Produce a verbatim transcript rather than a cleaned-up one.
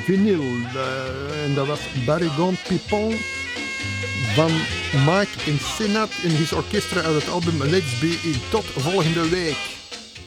vinyl. Uh, en dat was Barry Gone Pipon van Mike Ensenat en his orchestra uit het album Let's Be In. Tot volgende week.